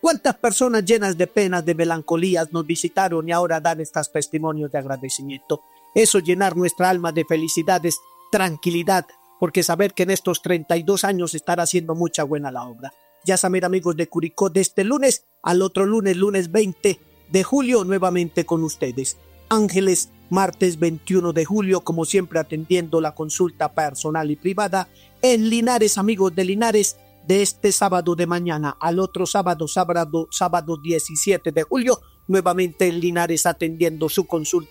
¿Cuántas personas llenas de penas, de melancolías nos visitaron y ahora dan estos testimonios de agradecimiento? Eso, llenar nuestra alma de felicidades, tranquilidad, porque saber que en estos 32 años estará haciendo mucha buena la obra. Ya saben, amigos de Curicó, de este lunes al otro lunes, lunes 20 de julio, nuevamente con ustedes. Ángeles, martes 21 de julio, como siempre atendiendo la consulta personal y privada en Linares, amigos de Linares, de este sábado de mañana al otro sábado 17 de julio, nuevamente en Linares atendiendo su consulta